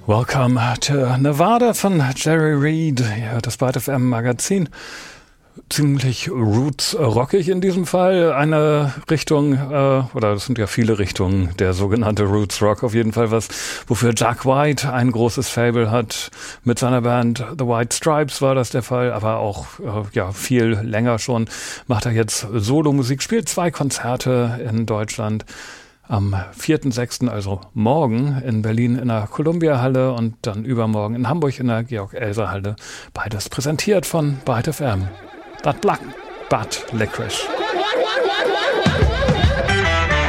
Welcome to Nevada von Jerry Reed, ja, das Byte FM Magazin. Ziemlich roots-rockig in diesem Fall. Eine Richtung, oder das sind ja viele Richtungen, der sogenannte Roots-Rock auf jeden Fall was, wofür Jack White ein großes Faible hat. Mit seiner Band The White Stripes war das der Fall, aber auch viel länger schon macht er jetzt Solomusik, spielt 2 Konzerte in Deutschland. Am 4.6., also morgen in Berlin in der Columbia-Halle und dann übermorgen in Hamburg in der Georg-Elser-Halle. Beides präsentiert von Byte FM. That Black But Licorice.